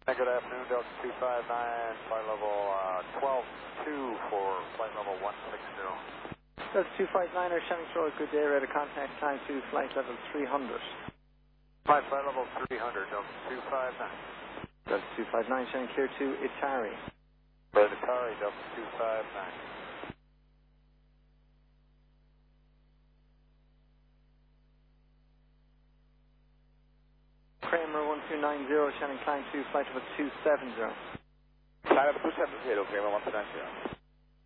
Good afternoon, Delta 259, flight level 12-2 for flight level 160. Delta 259er, Shannon Shore, good day, radar contact, climb to flight level 300. Flight level 300, Delta 259. Delta 259, Shannon clear to Itari. Itari, Delta 259. Kramer 1290, Shannon climb to flight level 270. Flight level 270, Kramer 1290.